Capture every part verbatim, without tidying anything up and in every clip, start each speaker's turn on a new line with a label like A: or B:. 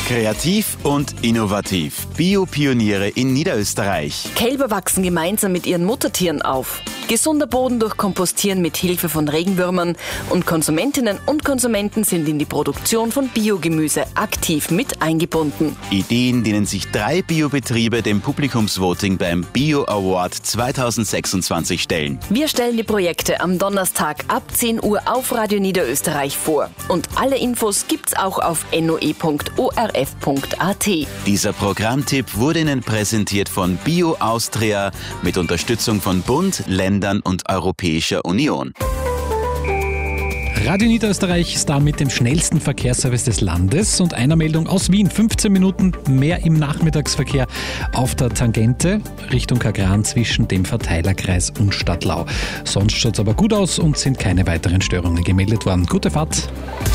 A: Kreativ und innovativ. Biopioniere in Niederösterreich.
B: Kälber wachsen gemeinsam mit ihren Muttertieren auf. Gesunder Boden durch Kompostieren mit Hilfe von Regenwürmern und Konsumentinnen und Konsumenten sind in die Produktion von Biogemüse aktiv mit eingebunden.
A: Ideen, denen sich drei Biobetriebe dem Publikumsvoting beim Bio Award zweitausendsechsundzwanzig stellen.
B: Wir stellen die Projekte am Donnerstag ab zehn Uhr auf Radio Niederösterreich vor. Und alle Infos gibt's auch auf n o e punkt o r f punkt a t.
A: Dieser Programmtipp wurde Ihnen präsentiert von Bio Austria mit Unterstützung von Bund, Ländern und Europäischer Union.
C: Radio Niederösterreich ist da mit dem schnellsten Verkehrsservice des Landes und einer Meldung aus Wien. fünfzehn Minuten mehr im Nachmittagsverkehr auf der Tangente Richtung Kagran zwischen dem Verteilerkreis und Stadtlau. Sonst schaut es aber gut aus und sind keine weiteren Störungen gemeldet worden. Gute Fahrt!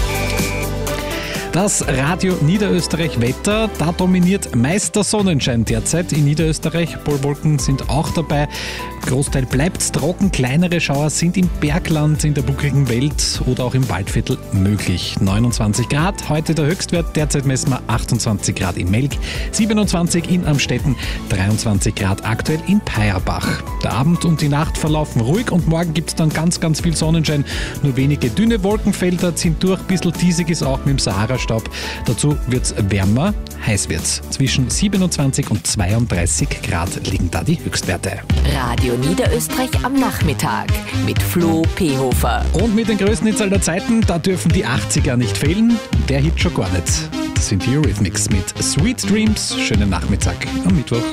C: Das Radio Niederösterreich Wetter, da dominiert Meister Sonnenschein derzeit in Niederösterreich. Polwolken sind auch dabei. Großteil bleibt trocken, kleinere Schauer sind im Bergland, in der buckligen Welt oder auch im Waldviertel möglich. neunundzwanzig Grad, heute der Höchstwert, derzeit messen wir achtundzwanzig Grad in Melk, siebenundzwanzig in Amstetten, dreiundzwanzig Grad aktuell in Peierbach. Der Abend und die Nacht verlaufen ruhig und morgen gibt es dann ganz, ganz viel Sonnenschein. Nur wenige dünne Wolkenfelder ziehen durch, ein bisschen diesig ist auch mit dem Sahara-Staub. Dazu wird's wärmer, heiß wird's. Zwischen siebenundzwanzig und zweiunddreißig Grad liegen da die Höchstwerte.
D: Radio Niederösterreich am Nachmittag mit Flo Pehofer.
C: Und mit den größten Hits aller Zeiten, da dürfen die achtziger nicht fehlen. Der Hit schon gar nicht. Das sind die Eurythmics mit Sweet Dreams. Schönen Nachmittag am Mittwoch.